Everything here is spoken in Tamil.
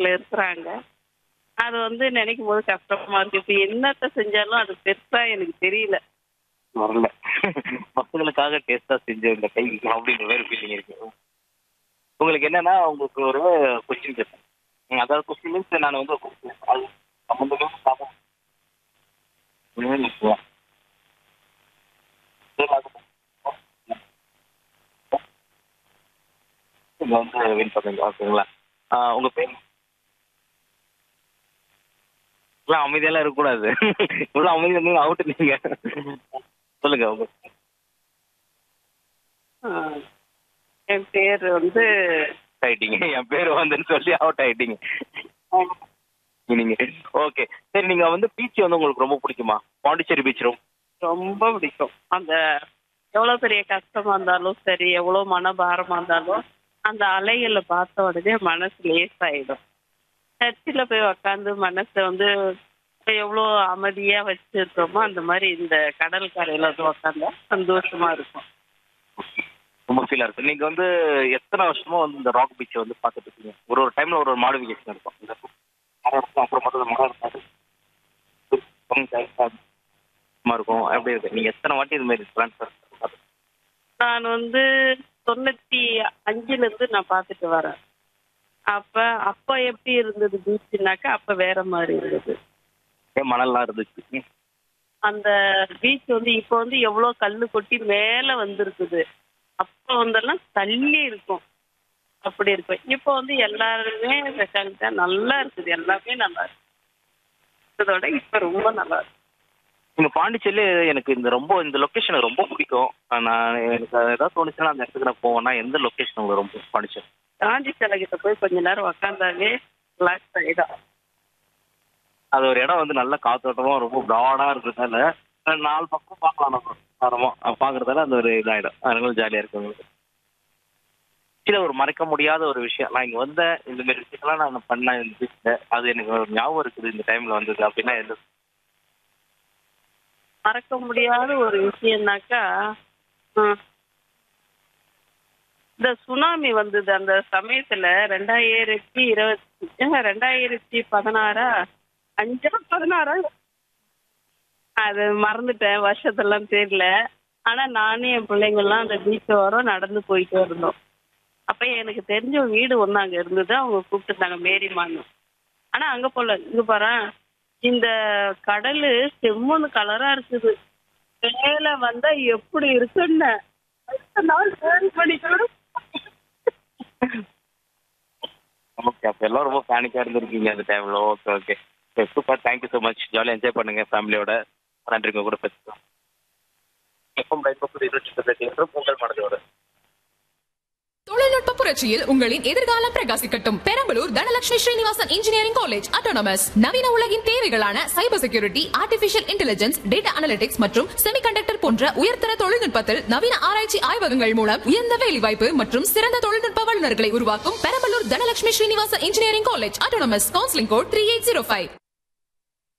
குடும்பத்துல இருக்கிறாங்க. அது நினைக்கும் போது கஷ்டமா இருக்கு. இப்ப என்னத்த செஞ்சாலும் அது பெருசா எனக்கு தெரியல. வரல. பசங்களுக்காக டேஸ்டா செஞ்ச இந்த கை அப்படிங்கிற மாதிரி ஃபீலிங் இருக்கு. உங்களுக்கு என்னன்னா உங்களுக்கு ஒரு கொஸ்டின் கேட்பேன். அதாவது கொஸ்டின் மீன்ஸ் நான் அது சம்பந்தமே இல்லாம நிச்சயம். நீங்க வின் பண்ணுங்க ஓகேங்களா? உங்க பேர் இவ்வளவு அமைதியெல்லாம் இருக்கக்கூடாது. இவ்வளவு அமைதியா இருந்தீங்க அவுட் நீங்க. சொல்லுங்க உங்க ஆ, என் பேர் ஆயிட்டீங்க. என் பேர் வந்துன்னு சொல்லி அவுட் ஆயிட்டீங்க நீங்க. ஓகே சரி, நீங்க பீச் உங்களுக்கு ரொம்ப பிடிக்குமா? பாண்டிச்சேரி பீச் ரொம்ப ரொம்ப பிடிக்கும். எவ்வளவு பெரிய கஷ்டமா இருந்தாலும் சரி, எவ்வளவு மனபாரமா இருந்தாலும் அந்த அலைகளை பார்த்த உடனே மனசு லேசாயிடும். சர்ச்சில் போய் உக்காந்து மனசை எவ்வளோ அமைதியா வச்சிருக்கோமோ அந்த மாதிரி இந்த கடல் கரையில உக்காந்தா சந்தோஷமா இருக்கும். ரொம்ப ஃபீலா இருக்கு. நீங்க எத்தனை வருஷமா இந்த ராக் பீச்சை பார்த்துட்டு இருக்கீங்க? ஒரு ஒரு டைம்ல ஒரு ஒரு மாடிஃபிகேஷன் இருக்கும். இந்த மரம் இருக்கும், அப்புறம் மட்டும் மரம் இருக்காது, இருக்கும். எப்படி இருக்கு? நீங்க எத்தனை வாட்டி இது மாதிரி ட்ரான்ஸ்ஃபர்? நான் 95ல இருந்து நான் பார்த்துட்டு வரேன். அப்ப எப்படி இருந்தது பீச்சுனாக்கா, அப்ப வேற மாதிரி இருந்தது. மணல்லாம் இருந்துச்சு. அந்த பீச் இப்ப எவ்வளவு கல்லு கொட்டி மேல வந்திருக்குது. அப்ப எல்லாம் தள்ளி இருக்கும். அப்படி இருக்கும். இப்ப எல்லாருமே ஸ்பெஷாலிட்டா நல்லா இருக்குது. எல்லாமே நல்லா இருக்கு. இதோட இப்ப ரொம்ப நல்லா இருக்கு. நீங்க பாண்டிச்சேரியில எனக்கு இந்த லொகேஷன் ரொம்ப பிடிக்கும். நான் எனக்கு ஏதாவது தோணுச்சுன்னா அந்த இடத்துக்கு நான் போவேன்னா எந்த லொகேஷன் உங்களுக்கு ரொம்ப பாண்டிச்சேரி? காந்தி சிலை கிட்ட போய் கொஞ்ச நேரம் உக்காந்தாவே ரிலாக்ஸ் ஆயிடும். அது ஒரு இடம் நல்ல காத்தோட்டமா ரொம்ப ப்ராடா இருக்கிறதால 4 பக்கம் பார்க்கலாம். நம்ம தரமா பாக்குறதால அந்த ஒரு இதாயிடும். அதனால ஜாலியா இருக்கு உங்களுக்கு. சில ஒரு மறைக்க முடியாத ஒரு விஷயம், நான் இங்க இந்த மாதிரி விஷயத்தெல்லாம் நான் பண்ணேன் இந்த பீச்ல, அது எனக்கு ஒரு ஞாபகம் இருக்குது இந்த டைம்ல வந்தது அப்படின்னா எந்த? மறக்க முடியாத ஒரு விஷயம்னாக்கா, இந்த சுனாமி வந்தது அந்த சமயத்துல 2016 5 அது மறந்துட்டேன், வருஷத்தெல்லாம் தெரியல. ஆனா நானும் என் பிள்ளைங்கள்லாம் அந்த பீச் ஓரம் நடந்து போயிட்டே இருந்தோம். அப்ப எனக்கு தெரிஞ்ச ஒரு வீடு ஒண்ணு அங்க இருந்தது. அவங்க கூப்பிட்டுருந்தாங்க மேரிமான்னு. ஆனா அங்க போல, இங்க பாரு, இந்த கடலு செம்மண் கலரா இருக்குது. மேல வந்தா எப்படி இருக்குன்னு அடுத்த நாள் ஃபோன் பண்ணிக்கணும். ஓகே, அப்ப எல்லாம் ரொம்ப பேனிக்கா இருந்திருக்கீங்க அந்த டைம்ல. Okay okay super, thank you so much. ஜாலியாக என்ஜாய் பண்ணுங்க ஃபேமிலியோட. நன்றிங்க கூட பேசுகிறோம். எப்போ உங்கள் மனதோட தொழில்நுட்ப புரட்சியில் உங்களின் எதிர்காலம் பிரகாசிக்கட்டும். Perambalur Dhanalakshmi Srinivasan engineering college autonomous நவீன உலகின் தேவைகளான cyber security, artificial intelligence, data analytics மற்றும் செமிகண்டக்டர் போன்ற உயர்தர தொழில்நுட்பத்தில் நவீன ஆராய்ச்சி ஆய்வகங்கள் மூலம் உயர்ந்த வேலைவாய்ப்பு மற்றும் சிறந்த தொழில்நுட்ப வல்லுநர்களை உருவாக்கும் Perambalur Dhanalakshmi Srinivasan engineering college autonomous. Counselling code 3805.